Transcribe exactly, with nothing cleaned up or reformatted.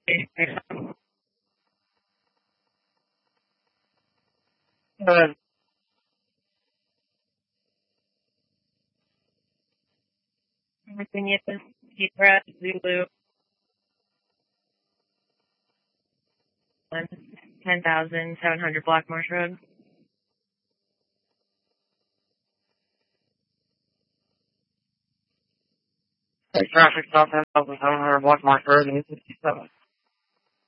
Good. Virginia, deep breath, Zulu, ten thousand seven hundred Blackmarsh Road. Traffic stop ten thousand seven hundred Blackmarsh Road, eight fifty-seven.